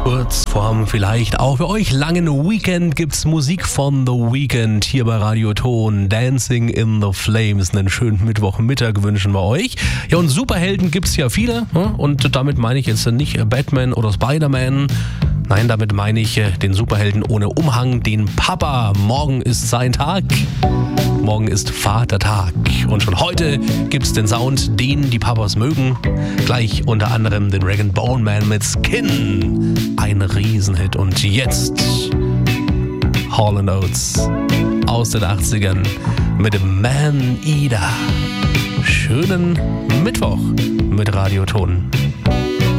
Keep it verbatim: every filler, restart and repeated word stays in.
Kurz vorm vielleicht auch für euch langen Weekend gibt's Musik von The Weeknd hier bei Radioton. Dancing in the Flames. Einen schönen Mittwochmittag wünschen wir euch. Ja, und Superhelden gibt's ja viele. Und damit meine ich jetzt nicht Batman oder Spider-Man. Nein, damit meine ich den Superhelden ohne Umhang, den Papa. Morgen ist sein Tag. Morgen ist Vatertag. Und schon heute gibt's den Sound, den die Papas mögen. Gleich unter anderem den Rag and Bone Man mit Skin. Ein Riesenhit. Und jetzt Hall and Oates aus den achtzigern mit Man Eater. Schönen Mittwoch mit Radioton.